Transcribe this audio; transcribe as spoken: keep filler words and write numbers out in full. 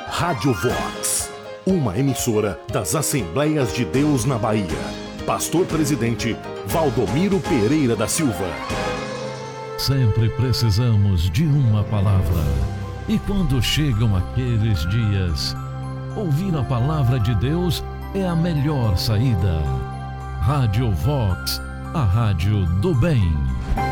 Rádio Vox, uma emissora das Assembleias de Deus na Bahia. Pastor Presidente, Valdomiro Pereira da Silva. Sempre precisamos de uma palavra. E quando chegam aqueles dias, ouvir a palavra de Deus é a melhor saída. Rádio Vox, a rádio do bem.